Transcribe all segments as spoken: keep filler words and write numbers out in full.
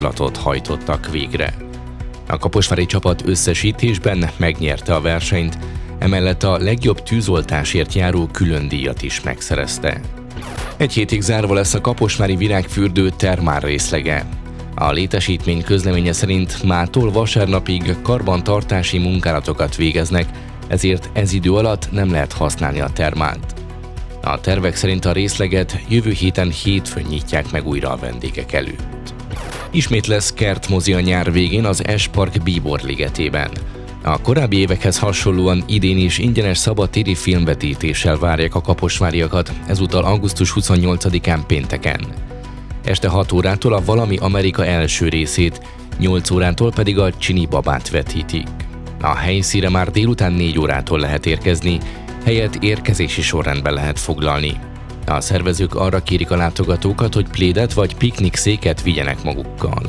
latot hajtottak végre. A kaposvári csapat összesítésben megnyerte a versenyt, emellett a legjobb tűzoltásért járó külön díjat is megszerezte. Egy hétig zárva lesz a kaposvári virágfürdő termál részlege. A létesítmény közleménye szerint mától vasárnapig karbantartási munkálatokat végeznek, ezért ez idő alatt nem lehet használni a termált. A tervek szerint a részleget jövő héten hétfőn nyitják meg újra a vendégek előtt. Ismét lesz kertmozi a nyár végén az S-Park Bíbor ligetében. A korábbi évekhez hasonlóan idén is ingyenes szabadtéri filmvetítéssel várják a kaposváriakat, ezúttal augusztus huszonnyolcadikán pénteken. Este hat órától a Valami Amerika első részét, nyolc órától pedig a Csini babát vetítik. A helyszínre már délután négy órától lehet érkezni, helyet érkezési sorrendben lehet foglalni. A szervezők arra kérik a látogatókat, hogy plédet vagy piknikszéket vigyenek magukkal.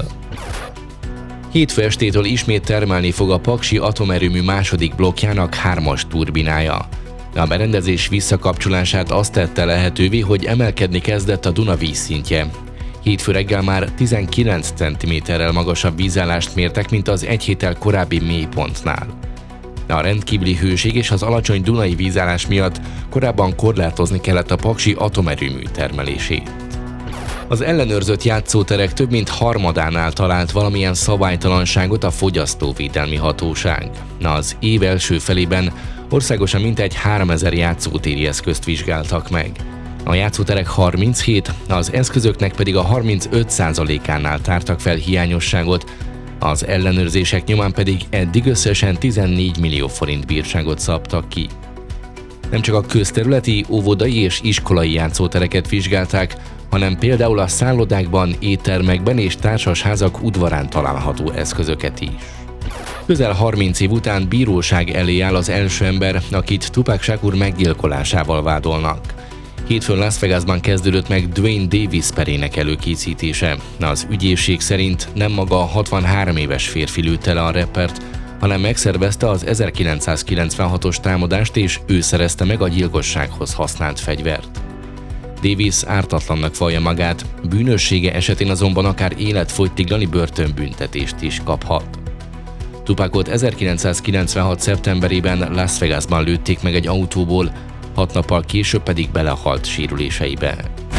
Hétfő estétől ismét termelni fog a Paksi atomerőmű második blokkjának hármas turbinája. A berendezés visszakapcsolását azt tette lehetővé, hogy emelkedni kezdett a Duna vízszintje. Hétfő reggel már tizenkilenc centiméterrel magasabb vízállást mértek, mint az egy héttel korábbi mélypontnál. A rendkívüli hőség és az alacsony dunai vízállás miatt korábban korlátozni kellett a Paksi atomerőmű termelését. Az ellenőrzött játszóterek több mint harmadánál talált valamilyen szabálytalanságot a Fogyasztóvédelmi Hatóság. Az év első felében országosan mintegy háromezer játszótéri eszközt vizsgáltak meg. A játszóterek harminchét, az eszközöknek pedig a harmincöt százalékánál tártak fel hiányosságot, az ellenőrzések nyomán pedig eddig összesen tizennégy millió forint bírságot szabtak ki. Nem csak a közterületi, óvodai és iskolai játszótereket vizsgálták, hanem például a szállodákban, éttermekben és társasházak udvarán található eszközöket is. Közel harminc év után bíróság elé áll az első ember, akit Tupac Shakur meggyilkolásával vádolnak. Hétfőn Las Vegasban kezdődött meg Duane Davis perének előkészítése. Az ügyészség szerint nem maga a hatvanhárom éves férfi lőtte le a rappert, hanem megszervezte az ezerkilencszázkilencvenhatos támadást, és ő szerezte meg a gyilkossághoz használt fegyvert. Davis ártatlannak vallja magát, bűnössége esetén azonban akár életfogytiglani börtönbüntetést is kaphat. Tupacot ezerkilencszázkilencvenhat szeptemberében Las Vegasban lőtték meg egy autóból, hat nappal később pedig belehalt sérüléseibe.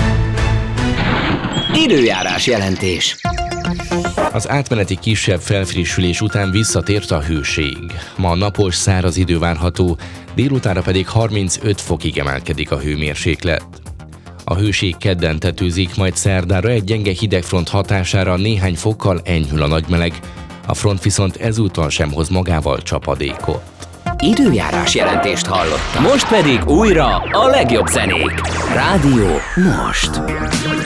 Időjárás jelentés. Az átmeneti kisebb felfrissülés után visszatért a hőség. Ma napos, száraz idő várható, délutánra pedig harmincöt fokig emelkedik a hőmérséklet. A hőség kedden tetőzik, majd szerdára egy gyenge hidegfront hatására néhány fokkal enyhül a nagymeleg, a front viszont ezúttal sem hoz magával csapadékot. Időjárás jelentést hallottam. Most pedig újra a legjobb zenék. Rádió Most.